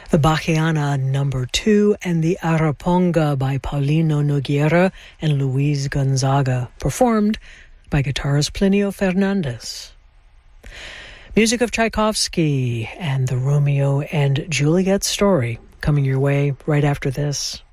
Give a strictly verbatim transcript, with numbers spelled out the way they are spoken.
The Bachiana number two and the Araponga by Paulino Nogueira and Luis Gonzaga, performed by guitarist Plinio Fernandez. Music of Tchaikovsky and the Romeo and Juliet story coming your way right after this.